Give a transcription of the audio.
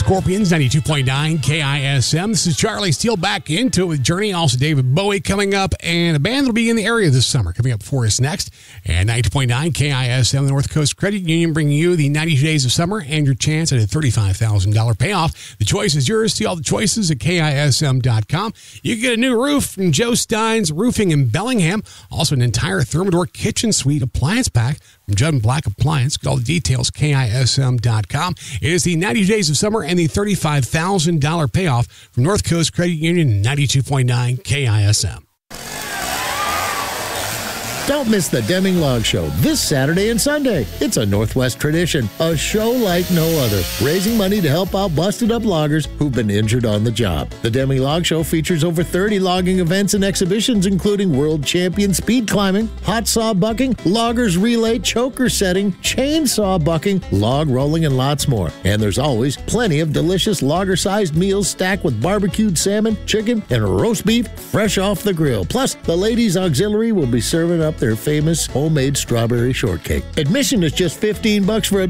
Scorpions, 92.9 KISM. This is Charlie Steele back into it with Journey. Also David Bowie coming up, and a band that'll be in the area this summer coming up for us next. And 92.9 KISM, the North Coast Credit Union, bringing you the 90 Days of Summer and your chance at a $35,000 payoff. The choice is yours. See all the choices at KISM.com. You can get a new roof from Joe Stein's Roofing in Bellingham. Also an entire Thermador kitchen suite appliance pack from Judd & Black Appliance. Get all the details, KISM.com. It is the 90 Days of Summer and the $35,000 payoff from North Coast Credit Union, 92.9 KISM. Don't miss the Deming Log Show this Saturday and Sunday. It's a Northwest tradition, a show like no other, raising money to help out busted-up loggers who've been injured on the job. The Deming Log Show features over 30 logging events and exhibitions, including world champion speed climbing, hot saw bucking, loggers relay, choker setting, chainsaw bucking, log rolling, and lots more. And there's always plenty of delicious lager-sized meals stacked with barbecued salmon, chicken, and roast beef fresh off the grill. Plus, the Ladies Auxiliary will be serving up their famous homemade strawberry shortcake. Admission is just $15 for a